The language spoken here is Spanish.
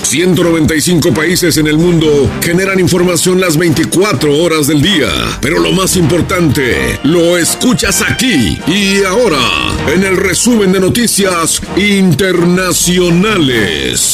195 países en el mundo generan información las 24 horas del día. Pero lo más importante, lo escuchas aquí y ahora, en el resumen de noticias internacionales.